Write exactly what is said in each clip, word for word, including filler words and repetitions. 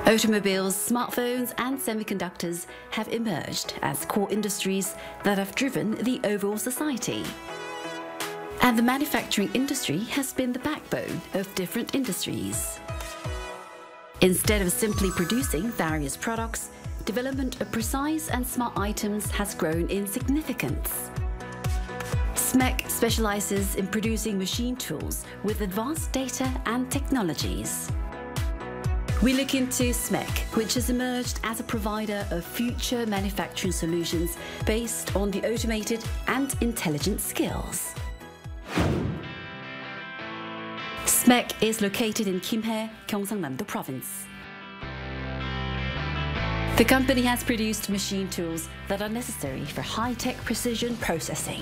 Automobiles, smartphones, and semiconductors have emerged as core industries that have driven the overall society. And the manufacturing industry has been the backbone of different industries. Instead of simply producing various products, development of precise and smart items has grown in significance. S M E C specializes in producing machine tools with advanced data and technologies. We look into S M E C, which has emerged as a provider of future manufacturing solutions based on the automated and intelligent skills. S M E C is located in Kimhae, Gyeongsangnam-do Province. The company has produced machine tools that are necessary for high-tech precision processing.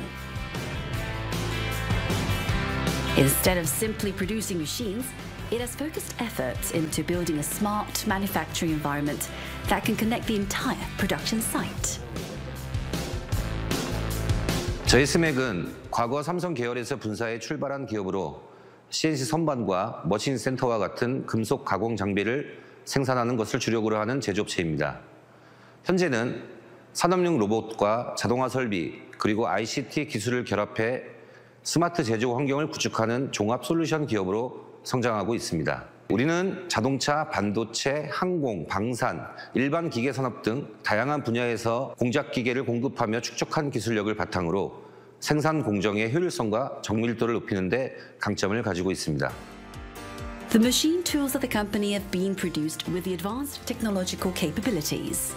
Instead of simply producing machines, it has focused efforts into building a smart manufacturing environment that can connect the entire production site. 저희 S M E C은 과거 삼성 계열에서 분사해 출발한 기업으로 씨엔씨 선반과 머신 센터와 같은 금속 가공 장비를 생산하는 것을 주력으로 하는 제조업체입니다. 현재는 산업용 로봇과 자동화 설비 그리고 아이씨티 기술을 결합해 스마트 제조 환경을 구축하는 종합 솔루션 기업으로 성장하고 있습니다. 우리는 자동차, 반도체, 항공, 방산, 일반 기계 산업 등 다양한 분야에서 공작 기계를 공급하며 축적한 기술력을 바탕으로 생산 공정의 효율성과 정밀도를 높이는 데 강점을 가지고 있습니다. The machine tools of the company have been produced with the advanced technological capabilities.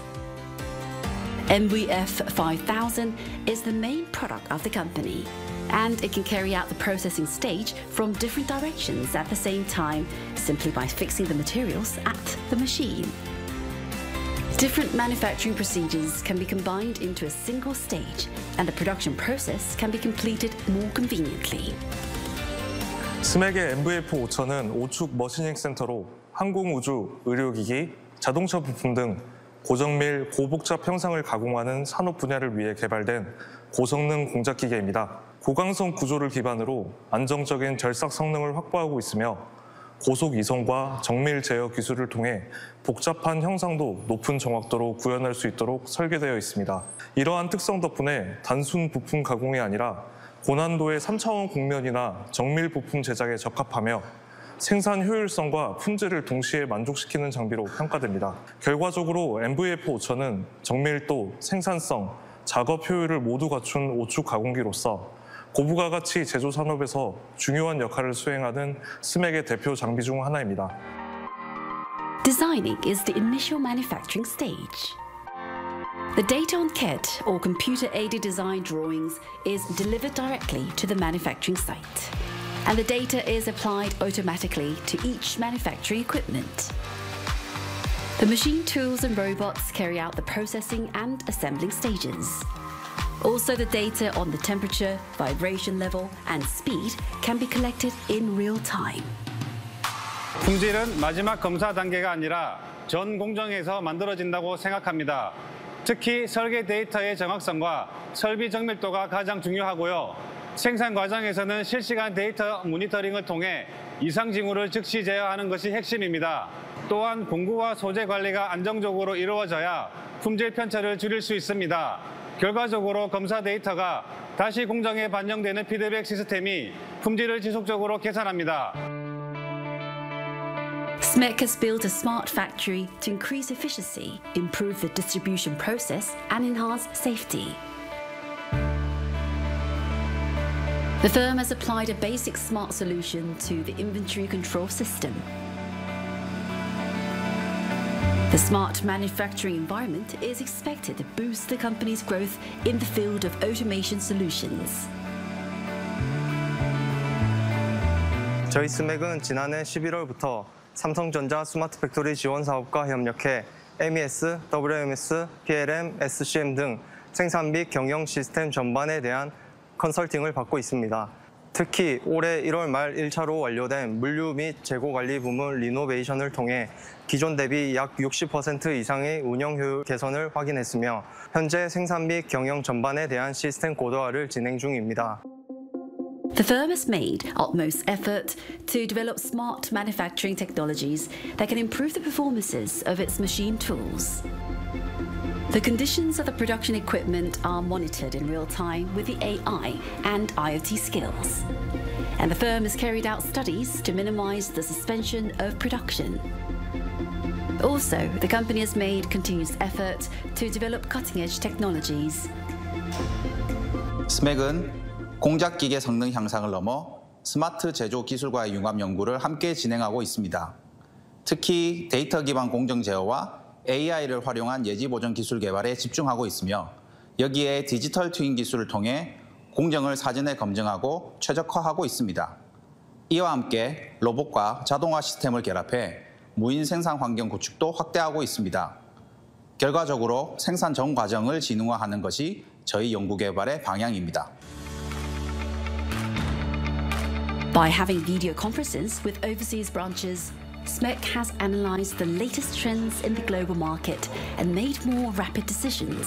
M V F five thousand is the main product of the company, and it can carry out the processing stage from different directions at the same time simply by fixing the materials at the machine. Different manufacturing procedures can be combined into a single stage, and the production process can be completed more conveniently. S M E C의 엠 브이 에프 오천은 오축 머시닝 센터로 항공우주, 의료기기, 자동차 부품 등 고정밀, 고복잡 형상을 가공하는 산업 분야를 위해 개발된 고성능 공작기계입니다. 고강성 구조를 기반으로 안정적인 절삭 성능을 확보하고 있으며 고속 이송과 정밀 제어 기술을 통해 복잡한 형상도 높은 정확도로 구현할 수 있도록 설계되어 있습니다. 이러한 특성 덕분에 단순 부품 가공이 아니라 고난도의 삼 차원 곡면이나 정밀 부품 제작에 적합하며 생산 효율성과 품질을 동시에 만족시키는 장비로 평가됩니다. 결과적으로 엠 브이 에프 오천은 정밀도, 생산성, 작업 효율을 모두 갖춘 오축 가공기로서 고부가 가치 제조 산업에서 중요한 역할을 수행하는 S M E C의 대표 장비 중 하나입니다. Designing is the initial manufacturing stage. The data on C A D, or computer-aided design drawings, is delivered directly to the manufacturing site, and the data is applied automatically to each manufacturing equipment. The machine tools and robots carry out the processing and assembling stages. Also, the data on the temperature, vibration level, and speed can be collected in real time. 품질은 마지막 검사 단계가 아니라 전 공정에서 만들어진다고 생각합니다. 특히 설계 데이터의 정확성과 설비 정밀도가 가장 중요하고요. 생산 과정에서는 실시간 데이터 모니터링을 통해 이상 징후를 즉시 제어하는 것이 핵심입니다. 또한 공구와 소재 관리가 안정적으로 이루어져야 품질 편차를 줄일 수 있습니다. 결과적으로 검사 데이터가 다시 공정에 반영되는 피드백 시스템이 품질을 지속적으로 개선합니다. S M E C has built a smart factory to increase efficiency, improve the distribution process, and enhance safety. The firm has applied a basic smart solution to the inventory control system. The smart manufacturing environment is expected to boost the company's growth in the field of automation solutions. 저희 S M E C은 지난해 십일월부터 삼성전자 스마트 팩토리 지원 사업과 협력해 엠 이 에스, 더블유 엠 에스, 피 엘 엠, 에스 씨 엠 등 생산 및 경영 시스템 전반에 대한 컨설팅을 받고 있습니다. 특히 올해 일월 말 일 차로 완료된 물류 및 재고 관리 부문 리노베이션을 통해 기존 대비 약 육십 퍼센트 이상의 운영 효율 개선을 확인했으며 현재 생산 및 경영 전반에 대한 시스템 고도화를 진행 중입니다. The firm has made utmost effort to develop smart manufacturing technologies that can improve the performances of its machine tools. The conditions of the production equipment are monitored in real time with the A I and I O T skills. And the firm has carried out studies to minimize the suspension of production. Also, the company has made continuous effort to develop cutting-edge technologies. 스맥은 공작 기계 성능 향상을 넘어 스마트 제조 기술과의 융합 연구를 함께 진행하고 있습니다. 특히 데이터 기반 공정 제어와 에이아이를 활용한 예지 보정 기술 개발에 집중하고 있으며 여기에 디지털 트윈 기술을 통해 공정을 사전에 검증하고 최적화하고 있습니다. 이와 함께 로봇과 자동화 시스템을 결합해 무인 생산 환경 구축도 확대하고 있습니다. 결과적으로 생산 전 과정을 지능화하는 것이 저희 연구 개발의 방향입니다. By having video conferences with overseas branches, SMEC has analyzed the latest trends in the global market and made more rapid decisions.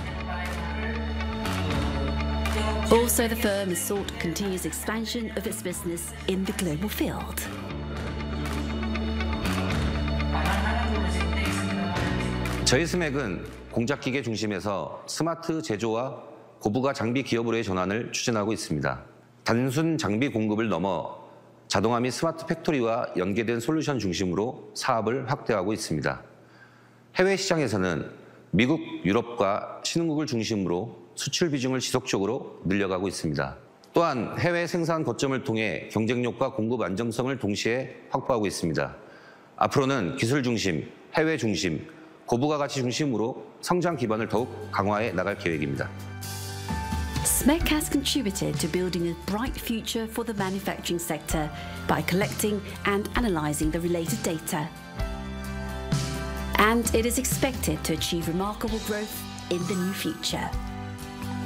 Also, the firm has sought continuous expansion of its business in the global field. 저희 스맥은 공작기계 중심에서 스마트 제조와 고부가 장비 기업으로의 전환을 추진하고 있습니다. 단순 장비 공급을 넘어 자동화 및 스마트 팩토리와 연계된 솔루션 중심으로 사업을 확대하고 있습니다. 해외 시장에서는 미국, 유럽과 신흥국을 중심으로 수출 비중을 지속적으로 늘려가고 있습니다. 또한 해외 생산 거점을 통해 경쟁력과 공급 안정성을 동시에 확보하고 있습니다. 앞으로는 기술 중심, 해외 중심, 고부가 가치 중심으로 성장 기반을 더욱 강화해 나갈 계획입니다. SMEC has contributed to building a bright future for the manufacturing sector by collecting and analyzing the related data. And it is expected to achieve remarkable growth in the new future.